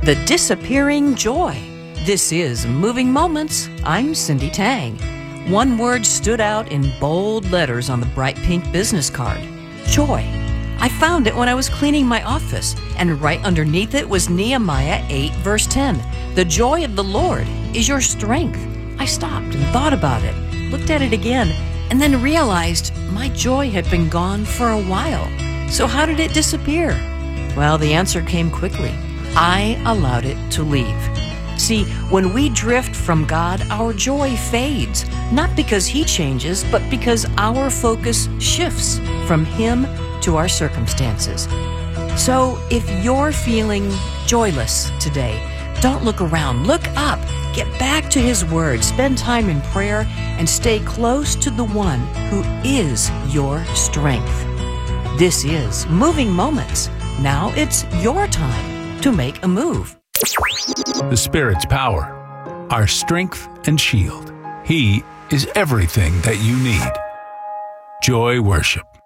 The disappearing joy. This is Moving Moments. I'm Cindy Tang. One word stood out in bold letters on the bright pink business card: joy. I found it when I was cleaning my office, and right underneath it was Nehemiah 8, verse 10. The joy of the Lord is your strength. I stopped and thought about it, looked at it again, and then realized my joy had been gone for a while. So how did it disappear? Well, the answer came quickly. I allowed it to leave. See, when we drift from God, our joy fades, not because He changes, but because our focus shifts from Him to our circumstances. So if you're feeling joyless today, don't look around, look up, get back to His Word, spend time in prayer, and stay close to the one who is your strength. This is Moving Moments. Now it's your time to make a move. The Spirit's power, our strength and shield. He is everything that you need. Joy Worship.